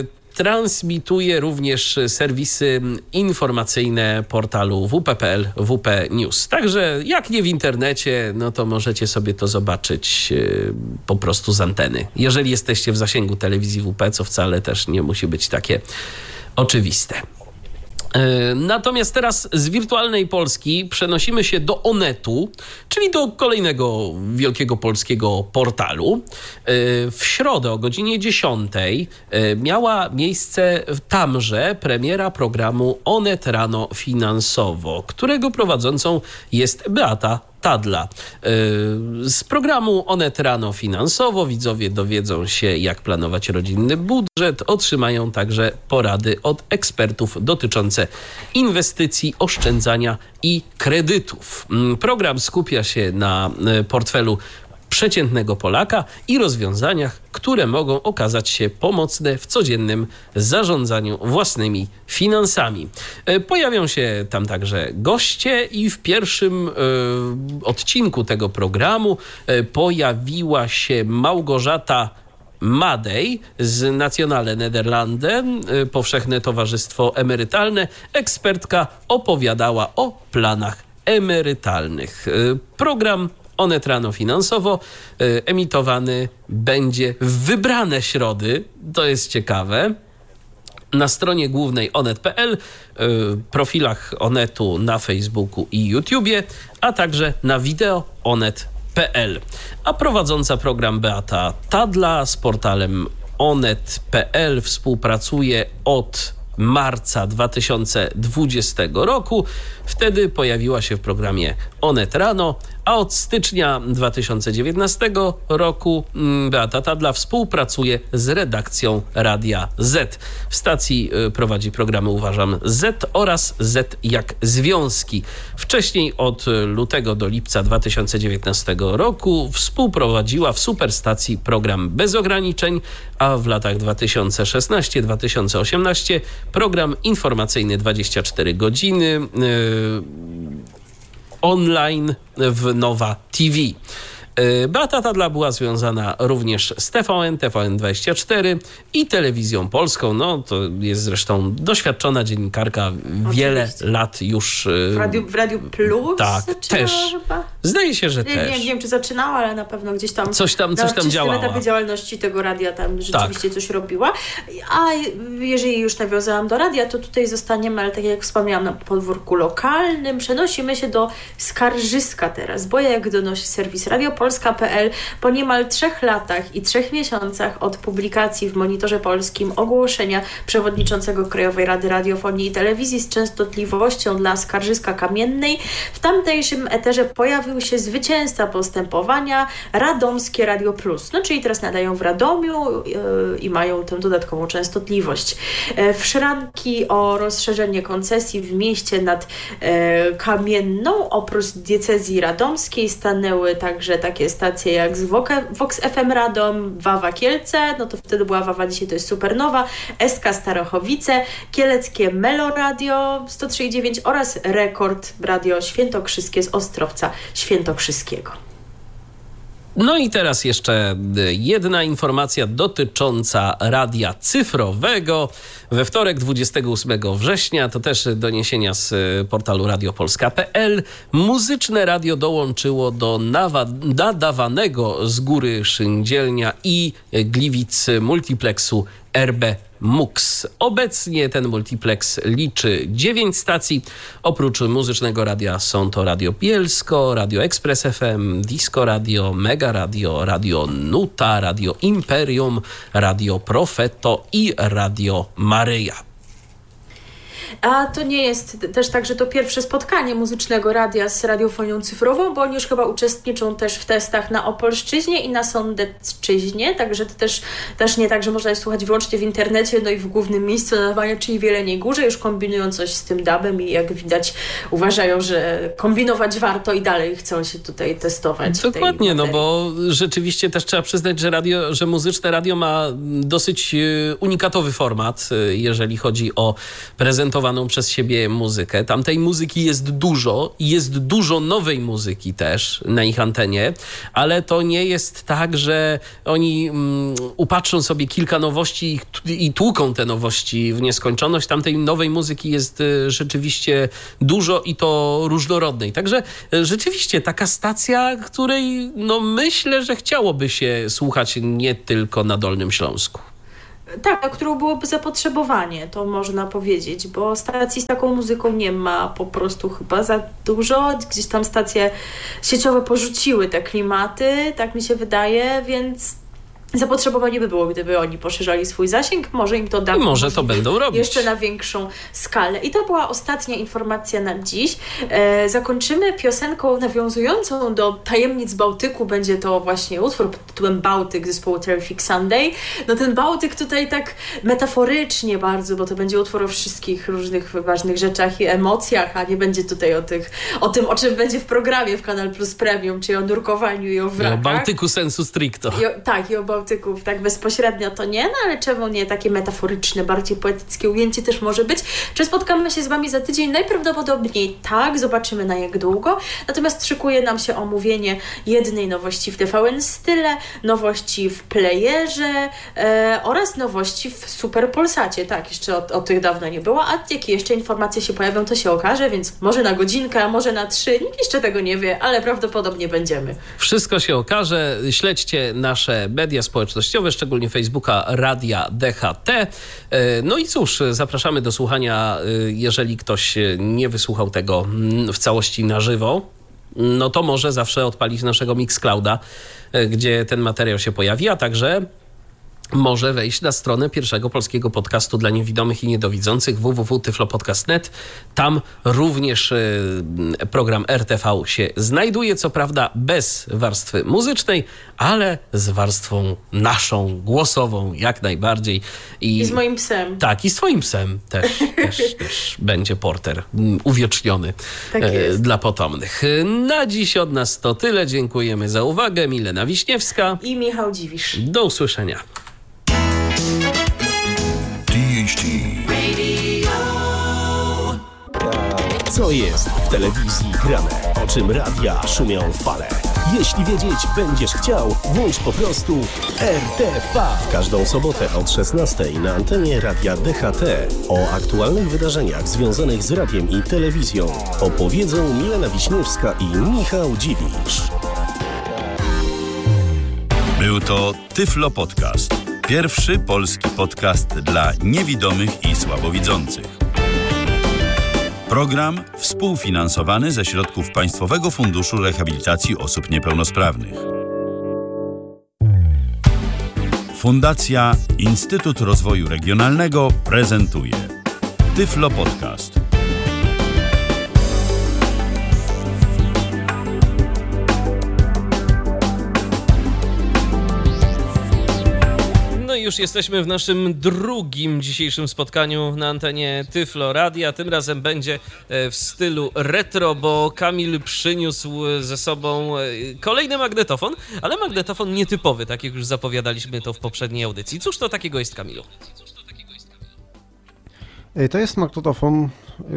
transmituje również serwisy informacyjne portalu wp.pl, WP News. Także jak nie w internecie, no to możecie sobie to zobaczyć po prostu z anteny. Jeżeli jesteście w zasięgu telewizji WP, co wcale też nie musi być takie oczywiste. Natomiast teraz z wirtualnej Polski przenosimy się do Onetu, czyli do kolejnego wielkiego polskiego portalu. W środę o godzinie 10 miała miejsce tamże premiera programu Onet Rano Finansowo, którego prowadzącą jest Beata Tadla. Z programu Onet Rano Finansowo widzowie dowiedzą się, jak planować rodzinny budżet, otrzymają także porady od ekspertów dotyczące inwestycji, oszczędzania i kredytów. Program skupia się na portfelu przeciętnego Polaka i rozwiązaniach, które mogą okazać się pomocne w codziennym zarządzaniu własnymi finansami. Pojawią się tam także goście i w pierwszym odcinku tego programu pojawiła się Małgorzata Madej z Nationale Nederlanden, Powszechne Towarzystwo Emerytalne. Ekspertka opowiadała o planach emerytalnych. Program Onet Rano Finansowo emitowany będzie w wybrane środy, to jest ciekawe, na stronie głównej onet.pl, profilach Onetu na Facebooku i YouTubie, a także na wideo onet.pl. A prowadząca program Beata Tadla z portalem onet.pl współpracuje od marca 2020 roku. Wtedy pojawiła się w programie Onet Rano, a od stycznia 2019 roku Beata Tadla współpracuje z redakcją Radia Z. W stacji prowadzi programy Uważam Z oraz Z jak Związki. Wcześniej od lutego do lipca 2019 roku współprowadziła w Superstacji program Bez ograniczeń, a w latach 2016-2018 program informacyjny 24 godziny online w Nowa TV. Beata Tadla była związana również z TVN, TVN24 i Telewizją Polską. No, to jest zresztą doświadczona dziennikarka, wiele lat już. W Radiu Plus? Tak, też. Chyba? Zdaje się, że też. Nie wiem, czy zaczynała, ale na pewno gdzieś tam coś tam działała. Na etapie działalności tego radia tam rzeczywiście coś robiła. A jeżeli już nawiązałam do radia, to tutaj zostaniemy, ale tak jak wspomniałam, na podwórku lokalnym. Przenosimy się do Skarżyska teraz, bo jak donosi serwis radiopolska.pl, po niemal 3 latach i 3 miesiącach od publikacji w Monitorze Polskim ogłoszenia przewodniczącego Krajowej Rady Radiofonii i Telewizji z częstotliwością dla Skarżyska Kamiennej, w tamtejszym eterze pojawił się zwycięzca postępowania, Radomskie Radio Plus. No, czyli teraz nadają w Radomiu i mają tę dodatkową częstotliwość. W szranki o rozszerzenie koncesji w mieście nad Kamienną oprócz diecezji radomskiej stanęły także takie stacje jak z Vox FM Radom, Wawa Kielce, no to wtedy była Wawa, dzisiaj to jest Supernowa, SK Starachowice, Kieleckie Melo Radio 103,9 oraz Rekord Radio Świętokrzyskie z Ostrowca Świętokrzyskiego. No i teraz jeszcze jedna informacja dotycząca radia cyfrowego. We wtorek 28 września, to też doniesienia z portalu radiopolska.pl, Muzyczne Radio dołączyło do nadawanego z góry Szyndzielnia i Gliwic multiplexu RB MUX. Obecnie ten multiplex liczy 9 stacji. Oprócz Muzycznego Radia są to Radio Bielsko, Radio Express FM, Disco Radio, Mega Radio, Radio Nuta, Radio Imperium, Radio Profeto i Radio Maryja. A to nie jest też tak, że to pierwsze spotkanie muzycznego radia z radiofonią cyfrową, bo oni już chyba uczestniczą też w testach na Opolszczyźnie i na Sądecczyźnie, także to też nie tak, że można je słuchać wyłącznie w internecie, no i w głównym miejscu nadawania, czyli w Jeleniej Górze, już kombinują coś z tym DAB-em i jak widać uważają, że kombinować warto i dalej chcą się tutaj testować. Dokładnie, no bo rzeczywiście też trzeba przyznać, że muzyczne radio ma dosyć unikatowy format, jeżeli chodzi o prezentowaną przez siebie muzykę. Tam tej muzyki jest dużo nowej muzyki też na ich antenie, ale to nie jest tak, że oni upatrzą sobie kilka nowości i tłuką te nowości w nieskończoność. Tam tej nowej muzyki jest rzeczywiście dużo i to różnorodnej. Także rzeczywiście taka stacja, której myślę, że chciałoby się słuchać nie tylko na Dolnym Śląsku. Tak, na którą byłoby zapotrzebowanie, to można powiedzieć, bo stacji z taką muzyką nie ma po prostu chyba za dużo. Gdzieś tam stacje sieciowe porzuciły te klimaty, tak mi się wydaje, więc zapotrzebowanie by było, gdyby oni poszerzali swój zasięg, może im to da. I może to będą robić. Jeszcze na większą skalę. I to była ostatnia informacja na dziś. Zakończymy piosenką nawiązującą do Tajemnic Bałtyku. Będzie to właśnie utwór pod tytułem Bałtyk zespołu Terrific Sunday. No ten Bałtyk tutaj tak metaforycznie bardzo, bo to będzie utwór o wszystkich różnych ważnych rzeczach i emocjach, a nie będzie tutaj o tym, o czym będzie w programie w Kanal Plus Premium, czyli o nurkowaniu i o wrakach. I o Bałtyku sensu stricto. I o Bałtyków tak bezpośrednio to nie, no ale czemu nie takie metaforyczne, bardziej poetyckie ujęcie też może być. Czy spotkamy się z Wami za tydzień? Najprawdopodobniej tak, zobaczymy na jak długo. Natomiast szykuje nam się omówienie jednej nowości w TVN Style, nowości w Playerze oraz nowości w Super Polsacie. Tak, jeszcze o tych dawno nie było, a jakie jeszcze informacje się pojawią, to się okaże, więc może na godzinkę, a może na 3, nikt jeszcze tego nie wie, ale prawdopodobnie będziemy. Wszystko się okaże. Śledźcie nasze media społecznościowe, szczególnie Facebooka Radia DHT. No i cóż, zapraszamy do słuchania, jeżeli ktoś nie wysłuchał tego w całości na żywo, no to może zawsze odpalić naszego Mixclouda, gdzie ten materiał się pojawi, a także może wejść na stronę pierwszego polskiego podcastu dla niewidomych i niedowidzących www.tyflopodcast.net. Tam również program RTV się znajduje, co prawda bez warstwy muzycznej, ale z warstwą naszą, głosową jak najbardziej. I z moim psem. Tak, i z twoim psem też będzie porter uwieczniony dla potomnych. Na dziś od nas to tyle. Dziękujemy za uwagę. Milena Wiśniewska i Michał Dziwisz. Do usłyszenia. Co jest w telewizji grane? O czym radia szumią fale? Jeśli wiedzieć będziesz chciał, włącz po prostu RTV. W każdą sobotę od 16:00 na antenie Radia DHT o aktualnych wydarzeniach związanych z radiem i telewizją opowiedzą Milena Wiśniewska i Michał Dziwisz. Był to Tyflo Podcast. Pierwszy polski podcast dla niewidomych i słabowidzących. Program współfinansowany ze środków Państwowego Funduszu Rehabilitacji Osób Niepełnosprawnych. Fundacja Instytut Rozwoju Regionalnego prezentuje Tyflo Podcast. Już jesteśmy w naszym drugim dzisiejszym spotkaniu na antenie Tyflo Radia. Tym razem będzie w stylu retro, bo Kamil przyniósł ze sobą kolejny magnetofon, ale magnetofon nietypowy, tak jak już zapowiadaliśmy to w poprzedniej audycji. Cóż to takiego jest, Kamilu? To jest magnetofon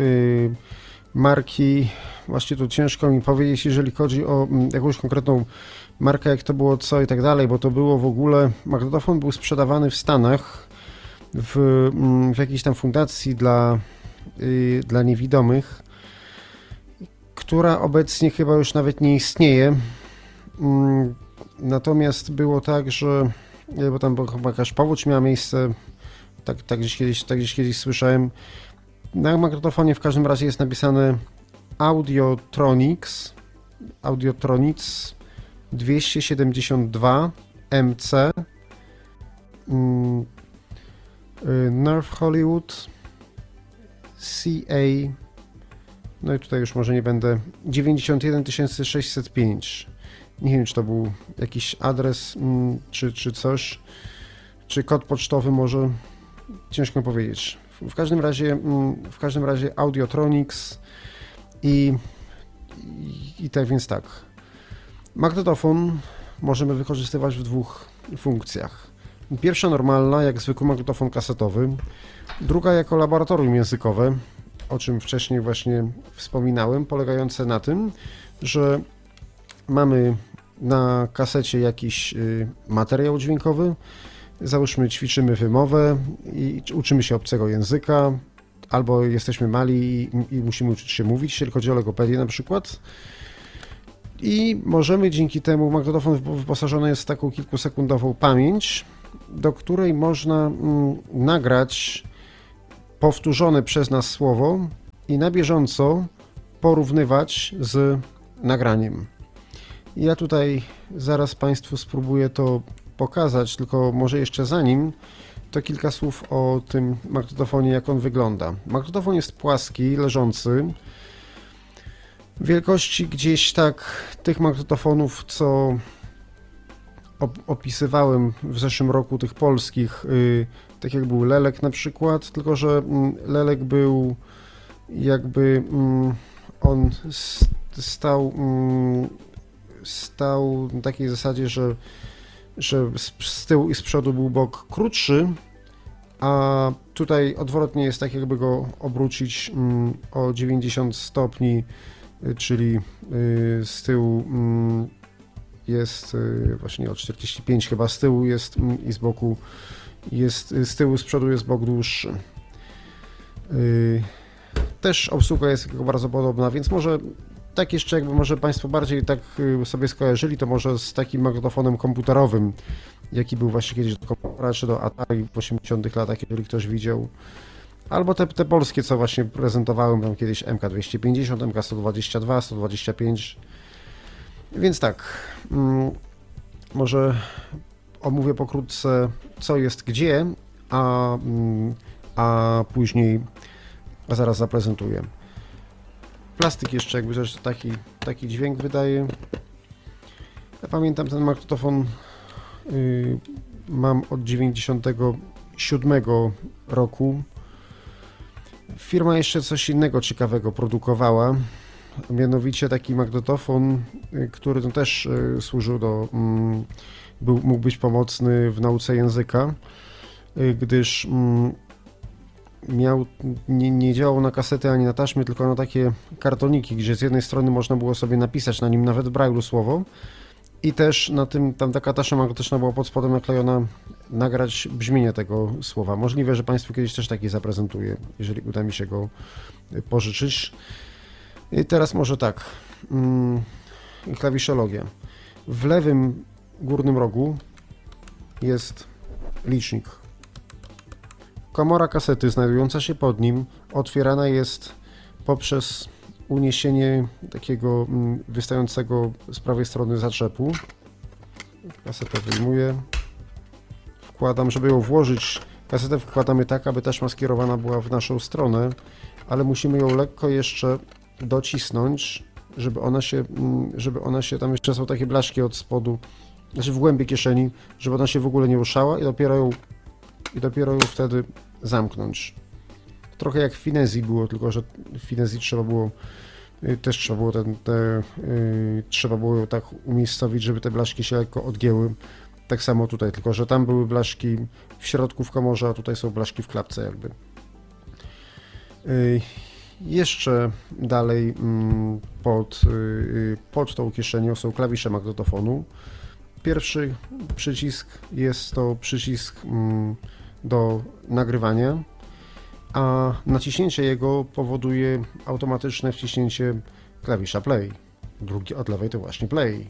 marki, właśnie tu ciężko mi powiedzieć, jeżeli chodzi o jakąś konkretną markę, jak to było, co i tak dalej, bo to było w ogóle, magnetofon był sprzedawany w Stanach w jakiejś tam fundacji dla niewidomych, która obecnie chyba już nawet nie istnieje. Natomiast było tak, że, bo tam chyba jakaś powódź miała miejsce, tak gdzieś kiedyś słyszałem. Na magnetofonie w każdym razie jest napisane Audiotronics 272 MC, Nerve Hollywood CA, no i tutaj już może nie będę, 91605. Nie wiem, czy to był jakiś adres, czy coś, czy kod pocztowy może, ciężko powiedzieć. W każdym razie Audiotronics i tak więc tak. Magnetofon możemy wykorzystywać w dwóch funkcjach. Pierwsza normalna, jak zwykły magnetofon kasetowy. Druga jako laboratorium językowe, o czym wcześniej właśnie wspominałem, polegające na tym, że mamy na kasecie jakiś materiał dźwiękowy, załóżmy ćwiczymy wymowę i uczymy się obcego języka, albo jesteśmy mali i musimy uczyć się mówić, jeżeli chodzi o logopedię na przykład. I możemy dzięki temu, magnetofon wyposażony jest w taką kilkusekundową pamięć, do której można nagrać powtórzone przez nas słowo i na bieżąco porównywać z nagraniem. Ja tutaj zaraz Państwu spróbuję to pokazać, tylko może jeszcze zanim, to kilka słów o tym magnetofonie, jak on wygląda. Magnetofon jest płaski, leżący, wielkości gdzieś tak tych magnetofonów, co opisywałem w zeszłym roku, tych polskich, tak jak był Lelek na przykład, tylko że Lelek był jakby, on stał na takiej zasadzie, że z tyłu i z przodu był bok krótszy, a tutaj odwrotnie jest tak, jakby go obrócić o 90 stopni, czyli z tyłu jest właśnie o 45 chyba, z tyłu jest i z boku jest, z tyłu, z przodu jest bok dłuższy. Też obsługa jest bardzo podobna, więc może tak jeszcze jakby może Państwo bardziej tak sobie skojarzyli, to może z takim magnetofonem komputerowym, jaki był właśnie kiedyś do komputera, czy do Atari w 80-tych latach, jeżeli ktoś widział. Albo te polskie, co właśnie prezentowałem tam kiedyś, MK250, MK122, 125. Więc tak, może omówię pokrótce, co jest gdzie, a później, a zaraz zaprezentuję. Plastik jeszcze, jakby coś, taki dźwięk wydaje. Ja pamiętam ten magnetofon, mam od 97 roku. Firma jeszcze coś innego ciekawego produkowała, mianowicie taki magnetofon, który też służył mógł być pomocny w nauce języka, gdyż nie działał na kasety ani na taśmy, tylko na takie kartoniki, gdzie z jednej strony można było sobie napisać na nim nawet w brajlu słowo i też na tym, tam taka taśma magnetyczna była pod spodem naklejona, nagrać brzmienie tego słowa. Możliwe, że Państwu kiedyś też taki zaprezentuję, jeżeli uda mi się go pożyczyć. I teraz może tak, klawiszologia. W lewym górnym rogu jest licznik. Komora kasety znajdująca się pod nim otwierana jest poprzez uniesienie takiego wystającego z prawej strony zaczepu. Kasetę wyjmuję, wkładam, żeby ją włożyć. Kasetę wkładamy tak, aby taśma skierowana była w naszą stronę, ale musimy ją lekko jeszcze docisnąć, żeby ona się, tam jeszcze są takie blaszki od spodu, znaczy w głębi kieszeni, żeby ona się w ogóle nie ruszała i dopiero ją wtedy zamknąć. Trochę jak w Finezji było, tylko że w Finezji trzeba było trzeba było ją tak umiejscowić, żeby te blaszki się lekko odgięły. Tak samo tutaj, tylko że tam były blaszki w środku w komorze, a tutaj są blaszki w klapce jakby. Jeszcze dalej pod tą kieszenią są klawisze magnetofonu. Pierwszy przycisk jest to przycisk do nagrywania, a naciśnięcie jego powoduje automatyczne wciśnięcie klawisza play. Drugi od lewej to właśnie play.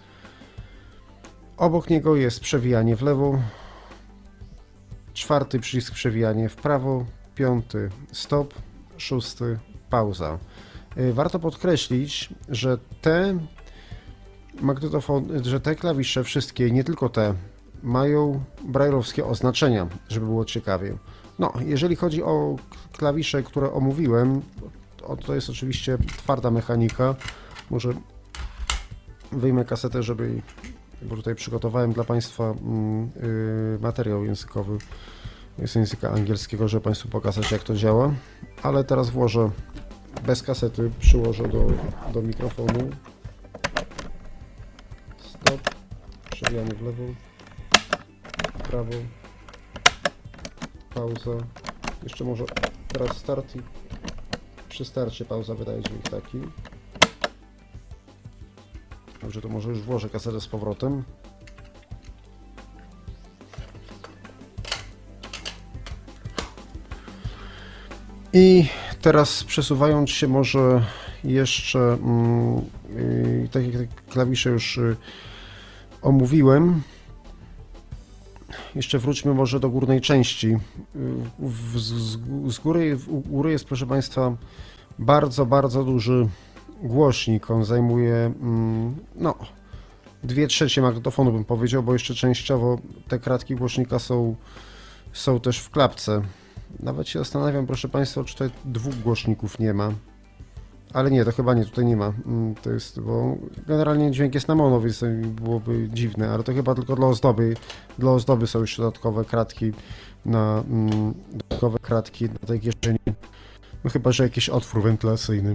Obok niego jest przewijanie w lewo, czwarty przycisk przewijanie w prawo, piąty stop, szósty pauza. Warto podkreślić, że te klawisze wszystkie, nie tylko te, mają brajlowskie oznaczenia, żeby było ciekawie. No, jeżeli chodzi o klawisze, które omówiłem, to jest oczywiście twarda mechanika. Może wyjmę kasetę, bo tutaj przygotowałem dla Państwa materiał językowy z języka angielskiego, żeby Państwu pokazać, jak to działa, ale teraz włożę bez kasety, przyłożę do mikrofonu. Stop, przewijamy w lewo, w prawo, pauza, jeszcze może teraz start i przy starcie pauza wydaje dźwięk taki. Dobrze, to może już włożę kasetę z powrotem. I teraz przesuwając się może jeszcze, tak jak te klawisze już omówiłem, jeszcze wróćmy może do górnej części. U góry jest, proszę Państwa, bardzo, bardzo duży głośnik. On zajmuje, no, 2/3 magnetofonu, bym powiedział, bo jeszcze częściowo te kratki głośnika są też w klapce. Nawet się zastanawiam, proszę Państwa, czy tutaj 2 głośników nie ma. Ale nie, to chyba nie, tutaj nie ma. To jest, bo generalnie dźwięk jest na mono, więc to byłoby dziwne, ale to chyba tylko dla ozdoby. Dla ozdoby są jeszcze dodatkowe kratki na tej kieszeni. No chyba, że jakiś otwór wentylacyjny.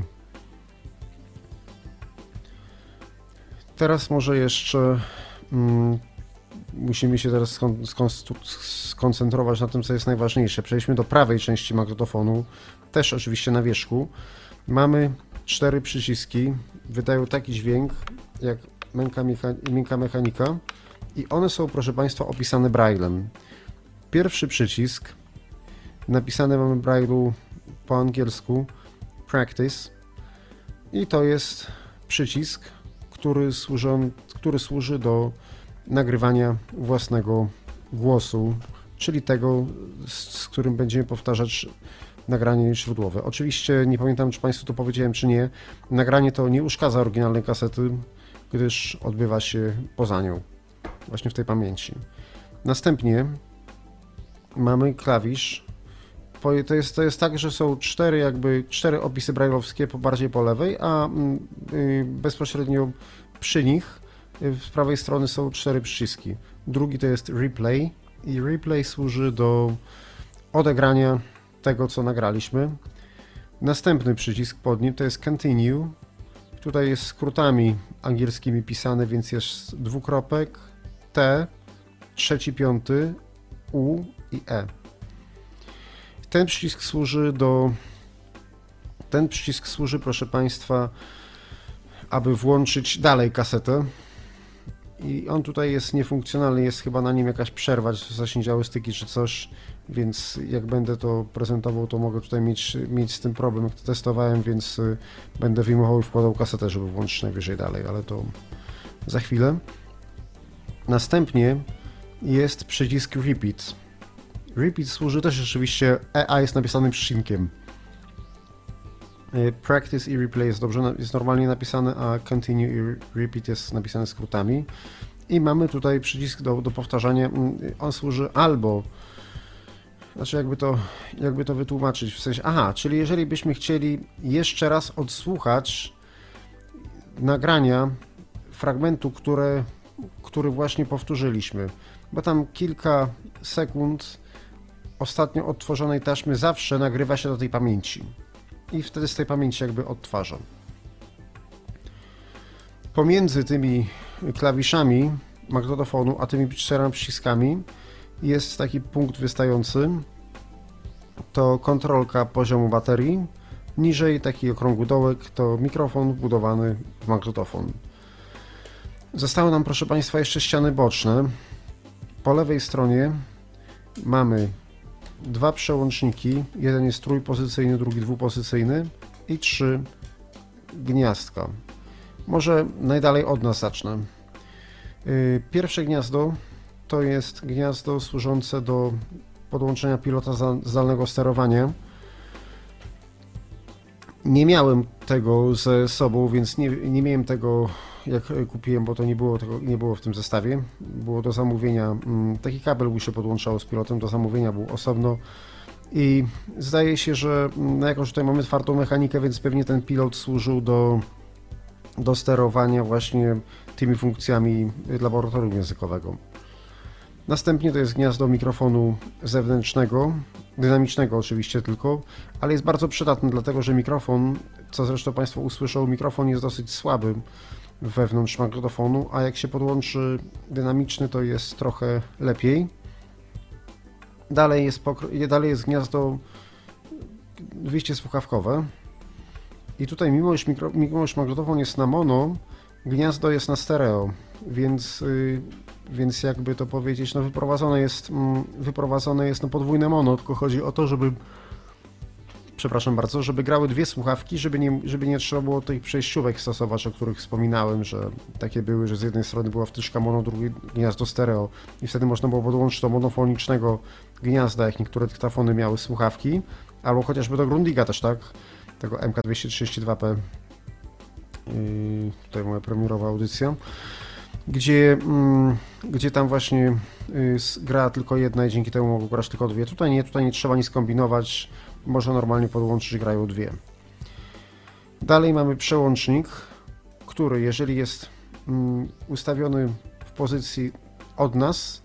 Teraz może jeszcze musimy się teraz skoncentrować na tym, co jest najważniejsze. Przejdźmy do prawej części magnetofonu, też oczywiście na wierzchu. Mamy 4 przyciski, wydają taki dźwięk jak miękka mechanika i one są, proszę Państwa, opisane braillem. Pierwszy przycisk, napisane mamy braille'u po angielsku Practice i to jest przycisk, który służy do nagrywania własnego głosu, czyli tego, z którym będziemy powtarzać nagranie źródłowe. Oczywiście nie pamiętam, czy Państwu to powiedziałem, czy nie. Nagranie to nie uszkadza oryginalnej kasety, gdyż odbywa się poza nią, właśnie w tej pamięci. Następnie mamy klawisz. To jest tak, że są 4 opisy brailleowskie bardziej po lewej, a bezpośrednio przy nich z prawej strony są 4 przyciski. Drugi to jest replay i replay służy do odegrania tego, co nagraliśmy. Następny przycisk pod nim to jest continue. Tutaj jest skrótami angielskimi pisane, więc jest dwukropek, T, 3, 5, U i E. Ten przycisk służy, proszę Państwa, aby włączyć dalej kasetę. I on tutaj jest niefunkcjonalny, jest chyba na nim jakaś przerwa, zaśniedziałe styki czy coś, więc jak będę to prezentował, to mogę tutaj mieć z tym problem, jak to testowałem, więc będę wyjmował i wkładał kasetę, żeby włączyć najwyżej dalej, ale to za chwilę. Następnie jest przycisk repeat. Repeat służy też rzeczywiście, EA jest napisanym przecinkiem. Practice i replay jest normalnie napisane, a continue i repeat jest napisane skrótami. I mamy tutaj przycisk do powtarzania. On służy albo, znaczy jakby to wytłumaczyć, w sensie, czyli jeżeli byśmy chcieli jeszcze raz odsłuchać nagrania fragmentu, który właśnie powtórzyliśmy, bo tam kilka sekund ostatnio odtworzonej taśmy zawsze nagrywa się do tej pamięci. I wtedy z tej pamięci jakby odtwarzam. Pomiędzy tymi klawiszami magnetofonu, a tymi 4 przyciskami jest taki punkt wystający. To kontrolka poziomu baterii. Niżej taki okrągły dołek to mikrofon wbudowany w magnetofon. Zostały nam, proszę Państwa, jeszcze ściany boczne. Po lewej stronie mamy 2 przełączniki, jeden jest trójpozycyjny, drugi dwupozycyjny i 3 gniazdka. Może najdalej od nas zacznę. Pierwsze gniazdo to jest gniazdo służące do podłączenia pilota zdalnego sterowania. Nie miałem tego ze sobą, więc nie miałem tego jak kupiłem, bo to nie było w tym zestawie. Było do zamówienia, taki kabel mu się podłączało z pilotem, do zamówienia był osobno. I zdaje się, że jako, że tutaj mamy twardą mechanikę, więc pewnie ten pilot służył do sterowania właśnie tymi funkcjami laboratorium językowego. Następnie to jest gniazdo mikrofonu zewnętrznego, dynamicznego oczywiście tylko, ale jest bardzo przydatny, dlatego że mikrofon, co zresztą Państwo usłyszą, mikrofon jest dosyć słaby wewnątrz magnetofonu, a jak się podłączy dynamiczny, to jest trochę lepiej. Dalej jest gniazdo, wyjście słuchawkowe i tutaj mimo iż magnetofon jest na mono, gniazdo jest na stereo, więc jakby to powiedzieć, no wyprowadzone jest na podwójne mono, tylko chodzi o to, żeby grały dwie słuchawki, żeby nie trzeba było tych przejściówek stosować, o których wspominałem, że takie były, że z jednej strony była wtyczka mono, drugie gniazdo stereo i wtedy można było podłączyć do monofonicznego gniazda, jak niektóre dyktafony miały słuchawki, albo chociażby do Grundiga też, tak, tego MK232P, tutaj moja premierowa audycja, gdzie tam właśnie gra tylko jedna i dzięki temu mogą grać tylko dwie. Tutaj nie trzeba nic kombinować, można normalnie podłączyć, grają dwie. Dalej mamy przełącznik, który jeżeli jest ustawiony w pozycji od nas,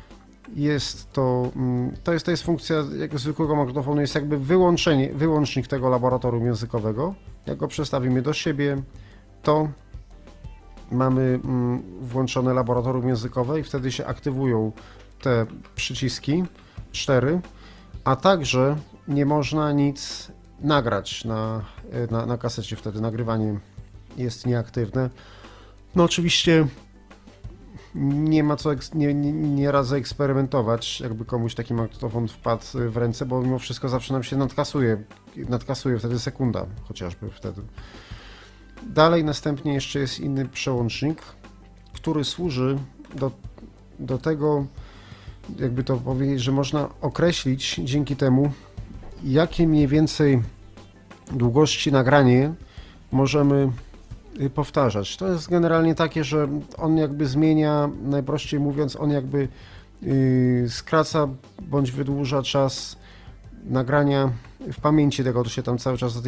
to jest funkcja jak zwykłego magnetofonu, jest jakby wyłącznik tego laboratorium językowego. Jak go przestawimy do siebie, to mamy włączone laboratorium językowe i wtedy się aktywują te przyciski 4, a także nie można nic nagrać na kasecie, wtedy nagrywanie jest nieaktywne. No oczywiście nie ma co nie raz zaeksperymentować, jakby komuś taki magnetofon wpadł w ręce, bo mimo wszystko zawsze nam się nadkasuje wtedy sekunda, chociażby wtedy. Dalej następnie jeszcze jest inny przełącznik, który służy do tego, jakby to powiedzieć, że można określić dzięki temu, jakie mniej więcej długości nagranie możemy powtarzać. To jest generalnie takie, że on jakby zmienia, najprościej mówiąc, on jakby skraca bądź wydłuża czas nagrania w pamięci tego, to się tam cały czas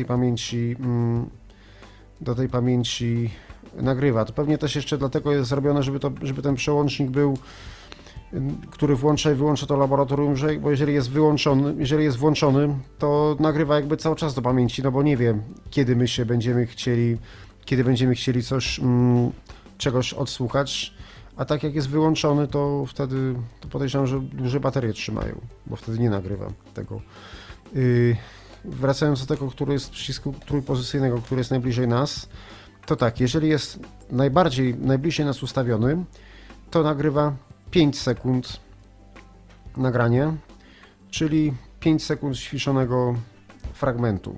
do tej pamięci nagrywa. To pewnie też jeszcze dlatego jest zrobione, żeby ten przełącznik był, który włącza i wyłącza to laboratorium, bo jeżeli jest włączony, to nagrywa jakby cały czas do pamięci, no bo nie wiem, kiedy będziemy chcieli czegoś odsłuchać, a tak jak jest wyłączony, to wtedy podejrzewam, że dłużej baterie trzymają, bo wtedy nie nagrywa tego. Wracając do tego, który jest przycisku trójpozycyjnego, który jest najbliżej nas, to tak, jeżeli jest najbliżej nas ustawiony, to nagrywa 5 sekund nagrania, czyli 5 sekund ściszonego fragmentu.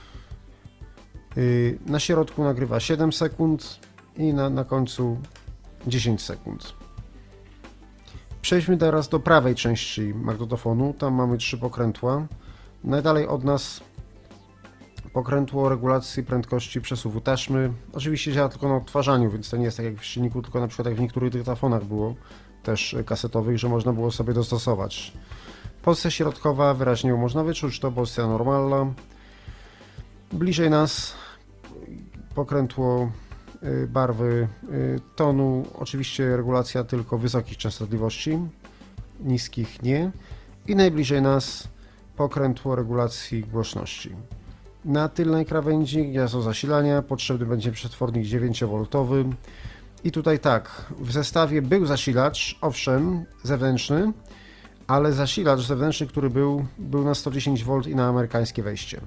Na środku nagrywa 7 sekund i na końcu 10 sekund. Przejdźmy teraz do prawej części magnetofonu, tam mamy 3 pokrętła. Najdalej od nas pokrętło regulacji prędkości przesuwu taśmy. Oczywiście działa tylko na odtwarzaniu, więc to nie jest tak jak w silniku, tylko na przykład jak w niektórych dyktafonach było, też kasetowych, że można było sobie dostosować. Pozycja środkowa, wyraźnie ją można wyczuć, to pozycja normalna. Bliżej nas pokrętło barwy tonu, oczywiście regulacja tylko wysokich częstotliwości, niskich nie. I najbliżej nas pokrętło regulacji głośności. Na tylnej krawędzi gniazdo zasilania, potrzebny będzie przetwornik 9V. I tutaj tak, w zestawie był zasilacz, owszem, zewnętrzny, ale zasilacz zewnętrzny, który był na 110V i na amerykańskie wejście.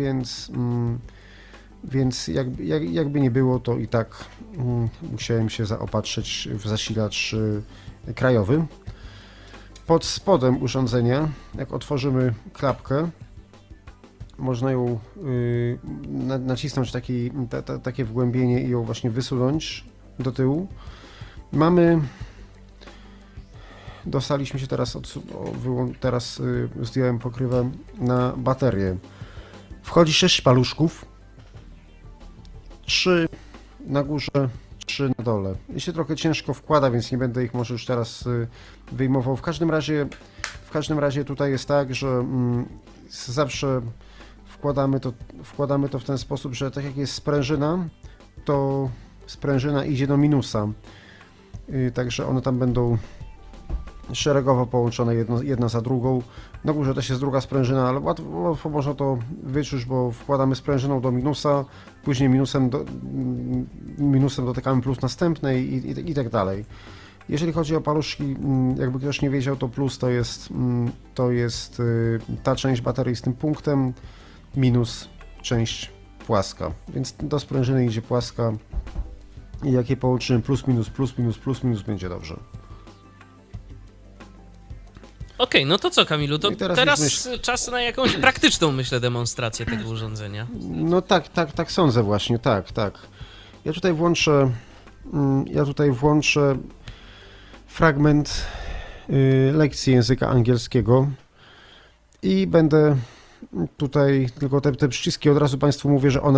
Więc jakby nie było, to i tak musiałem się zaopatrzyć w zasilacz krajowy. Pod spodem urządzenia, jak otworzymy klapkę, można ją nacisnąć takie wgłębienie i ją właśnie wysunąć do tyłu. Dostaliśmy się teraz zdjąłem pokrywę na baterię. Wchodzi 6 paluszków, 3 na górze, 3 na dole. I się trochę ciężko wkłada, więc nie będę ich może już teraz wyjmował. W każdym razie tutaj jest tak, że zawsze wkładamy to w ten sposób, że tak jak jest sprężyna, to sprężyna idzie do minusa. Także one tam będą szeregowo połączone jedna za drugą. Na górze też jest druga sprężyna, ale łatwo można to wyczuć, bo wkładamy sprężyną do minusa, później minusem dotykamy plus następnej i tak dalej. Jeżeli chodzi o paluszki, jakby ktoś nie wiedział, to plus to jest ta część baterii z tym punktem, minus część płaska. Więc do sprężyny idzie płaska i jak je połączymy plus minus, będzie dobrze. Okej, no to co, Kamilu, to teraz czas na jakąś praktyczną, myślę, demonstrację tego urządzenia. No tak sądzę właśnie, tak. Ja tutaj włączę fragment lekcji języka angielskiego i będę tutaj tylko te przyciski, od razu Państwu mówię, że one